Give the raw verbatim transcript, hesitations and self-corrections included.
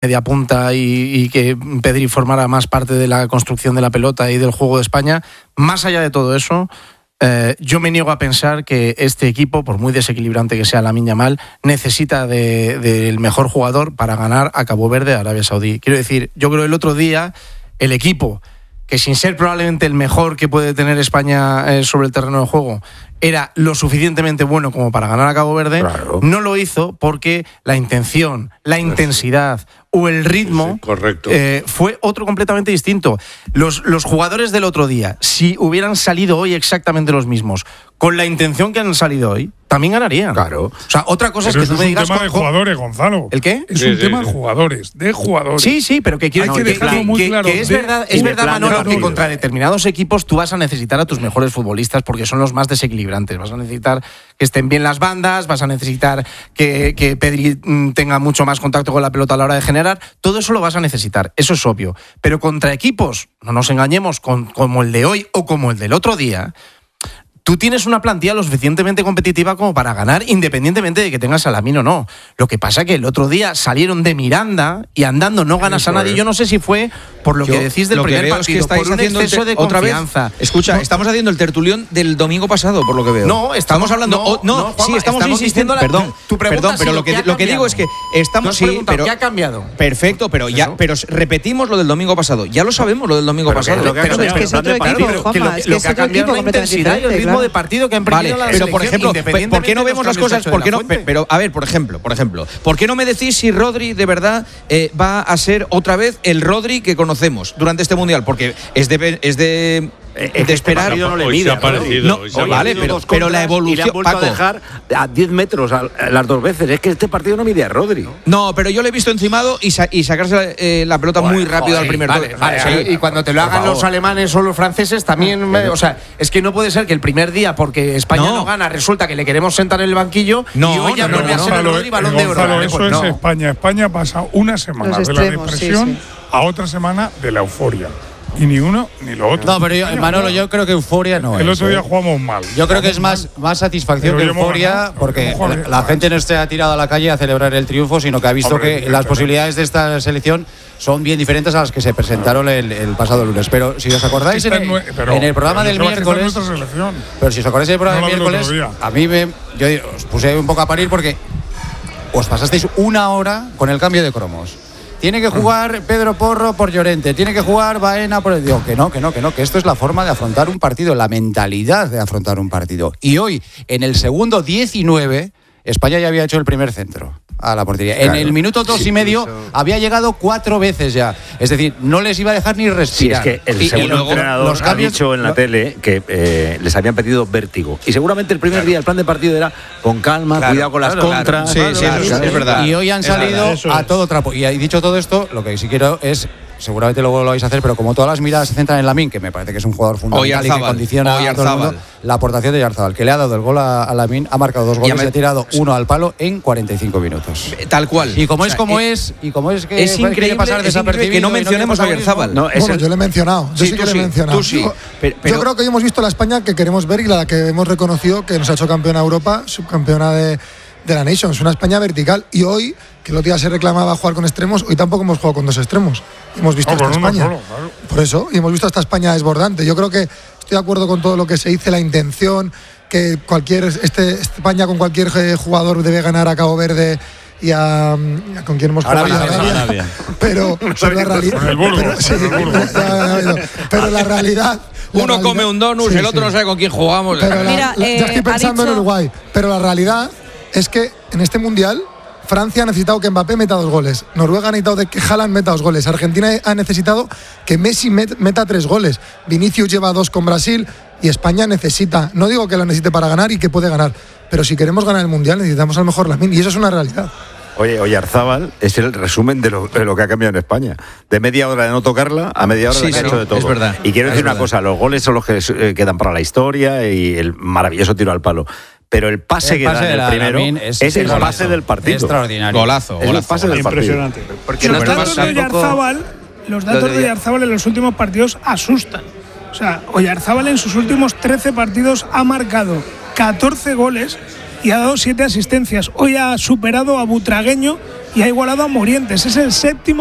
media punta y, y que Pedri formara más parte de la construcción de la pelota y del juego de España. Más allá de todo eso, eh, yo me niego a pensar que este equipo, por muy desequilibrante que sea Lamine Yamal, necesita de, del mejor jugador para ganar a Cabo Verde, a Arabia Saudí. Quiero decir, yo creo que el otro día el equipo, que sin ser probablemente el mejor que puede tener España eh, sobre el terreno de juego, era lo suficientemente bueno como para ganar a Cabo Verde, claro. No lo hizo porque la intención, la intensidad o el ritmo sí, sí, eh, fue otro completamente distinto. Los, los jugadores del otro día, si hubieran salido hoy exactamente los mismos, con la intención que han salido hoy, también ganarían. Claro. O sea, otra cosa pero es que tú me digas... es un tema de jugadores, Gonzalo. ¿El qué? Es sí, un sí, tema sí. de jugadores, de jugadores. Sí, sí, pero que quiero Hay que decir que, dejarlo muy que, claro. que es de, verdad, es verdad Manolo, que contra de... determinados equipos tú vas a necesitar a tus mejores futbolistas porque son los más desequilibrantes. Vas a necesitar que estén bien las bandas, vas a necesitar que, que Pedri tenga mucho más contacto con la pelota a la hora de generar. Todo eso lo vas a necesitar, eso es obvio. Pero contra equipos, no nos engañemos, con, como el de hoy o como el del otro día, tú tienes una plantilla lo suficientemente competitiva como para ganar, independientemente de que tengas a Lamine o no. Lo que pasa es que el otro día salieron de Miranda y andando no ganas a nadie. Yo no sé si fue por lo Yo, que decís del lo primer que veo partido, es que estáis por un haciendo exceso de otra confianza. Vez, escucha, no, estamos haciendo el tertulión del domingo pasado, por lo que veo. No, estamos, estamos hablando. No, oh, no, no Juanma, sí, estamos, estamos insistiendo. La, perdón, tu perdón, pero lo que, lo que digo es que estamos. Sí, pero. ¿Qué ha cambiado? Perfecto, pero ya, ¿Eso? pero repetimos lo del domingo pasado. Ya lo sabemos lo del domingo pero pasado. Lo que pero es que es otro equipo, Juanma, es que es otro equipo completamente diferente. El ritmo de partido que han perdido la pero por ejemplo, ¿por qué no vemos las cosas? ¿Por qué no? Pero a ver, por ejemplo, por ejemplo, ¿por qué no me decís si Rodri de verdad eh, va a ser otra vez el Rodri que conocemos durante este mundial? Porque es de es de Eh, de esperar. no le hoy se ha parecido, no, hoy se ha vale, parecido. pero, pero la evolución. Y le han vuelto Paco, a dejar a diez metros a, a las dos veces. Es que este partido no mide a Rodri. No, pero yo le he visto encimado y, sa y sacarse eh, la pelota Bueno, muy rápido joder, al primer Vale, toque. vale, O sea, y, y cuando te lo hagan los alemanes o los franceses también, me, o sea, es que no puede ser que el primer día, porque España no, No. gana, resulta que le queremos sentar en el banquillo No, y hoy ya no, vuelve no, a ser el Gonzalo, Rodri Balón eh, de Oro. Gonzalo, Vale, eso pues es no. España. España pasa una semana Los de la extremos, depresión sí, sí. a otra semana de la euforia. Y ni uno ni lo otro. No, pero yo, Manolo, yo creo que euforia no El es. otro día ¿eh? jugamos mal. Yo creo que es Jugamos más, mal. más satisfacción Pero que ya hemos euforia, ganado, porque hemos jugado la, bien. la gente no se ha tirado a la calle a celebrar el triunfo, sino que ha visto Hombre, que las evidentemente. posibilidades de esta selección son bien diferentes a las que se presentaron el, el pasado lunes. Pero si os acordáis, en Esta el, nue- pero- en el programa pero del no se va a quitar miércoles. nuestra selección. Pero si os acordáis del programa No del la vi el otro miércoles, día. a mí me, yo os puse un poco a parir porque os pasasteis una hora con el cambio de cromos. Tiene que jugar Pedro Porro por Llorente, tiene que jugar Baena por el... Digo, que no, que no, que no, que esto es la forma de afrontar un partido, la mentalidad de afrontar un partido. Y hoy, en el segundo diecinueve, España ya había hecho el primer centro a la portería. Claro. En el minuto dos Sí, y medio eso. había llegado cuatro veces ya. Es decir, no les iba a dejar ni Sí, respirar. es que el Y- y segundo luego entrenador los cambios- ha dicho en la lo- tele que eh, les habían pedido vértigo. Y seguramente el primer día el plan de partido era con calma, Claro, cuidado con las claro, contras. claro. Sí, sí, eso es- es verdad. Y hoy han Es salido verdad, eso a es. todo trapo. Y dicho todo esto, lo que sí quiero es, seguramente luego lo vais a hacer, pero como todas las miradas se centran en Lamine, que me parece que es un jugador fundamental y que Oyarzábal, condiciona a todo el Oyarzábal. mundo, la aportación de Oyarzábal, que le ha dado el gol a, a Lamine, ha marcado dos goles y, me- ha tirado uno al palo en cuarenta y cinco minutos. Tal cual. Y como O es sea, como eh, es, y como es que es quiere increíble, pasar es desapercibido increíble que no y quiere mencionemos a protagonismo, Oyarzábal. No, es Bueno, el- yo le he mencionado. Yo Sí, sí, tú que le sí, he mencionado. tú sí. Yo- Pero- pero- yo creo que hoy hemos visto la España que queremos ver y la que hemos reconocido que nos ha hecho campeona de Europa, subcampeona de, de la Nations. Una España vertical. Y hoy, que el otro día se reclamaba jugar con extremos, hoy tampoco hemos jugado con dos extremos. Hemos visto No, esta con uno España. solo, claro. Por eso, y hemos visto esta España desbordante. Yo creo que estoy de acuerdo con todo lo que se dice, la intención, que cualquier este España con cualquier eh, jugador debe ganar a Cabo Verde y a, a con quién hemos jugado. Arabia, A Arabia. Arabia. Pero, pero la realidad. Con el Burgos, pero, sí, con el Burgos. ya, ya, ya, ya. Pero la realidad. la Uno come realidad- un donut, sí, el otro sí. no sabe con quién jugamos. Pero la- Mira, la- eh, ya estoy ha pensando dicho- en Uruguay. Pero la realidad es que en este mundial Francia ha necesitado que Mbappé meta dos goles. Noruega ha necesitado de que Haaland meta dos goles. Argentina ha necesitado que Messi met- meta tres goles. Vinicius lleva dos con Brasil y España necesita. No digo que lo necesite para ganar y que puede ganar, pero si queremos ganar el mundial necesitamos a lo mejor Lamine y eso es una realidad. Oye, Oyarzábal es el resumen de lo, de lo que ha cambiado en España. De media hora de no tocarla a media hora Sí, de que ha sí, hecho de todo. es verdad. Y quiero Es decir una verdad. cosa, los goles son los que eh, quedan para la historia y el maravilloso tiro al palo. Pero el pase El que pase da en de el la primero Lamine es, es el golazo. pase del partido. Extraordinario. Golazo, Es el golazo. pase del partido. Impresionante. Porque Sí, los pero datos además de tampoco- Oyarzábal, los datos Lo de de- Oyarzábal en los últimos partidos asustan. O sea, Oyarzábal en sus últimos trece partidos ha marcado catorce goles y ha dado siete asistencias. Hoy ha superado a Butragueño y ha igualado a Morientes. Es el séptimo